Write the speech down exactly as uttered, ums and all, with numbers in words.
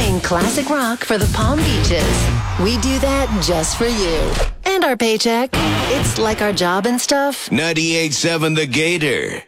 Playing classic rock for the Palm Beaches. We do that just for you. And our paycheck. It's like our job and stuff. ninety-eight point seven The Gator.